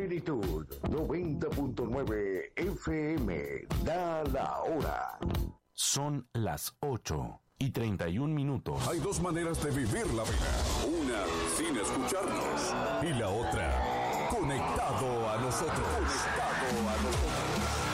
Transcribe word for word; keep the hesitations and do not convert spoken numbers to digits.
Plenitud noventa punto nueve F M. Da la hora. Son las ocho y treinta y un minutos. Hay dos maneras de vivir la vida. Una sin escucharnos y la otra conectado a nosotros. Conectado a nosotros.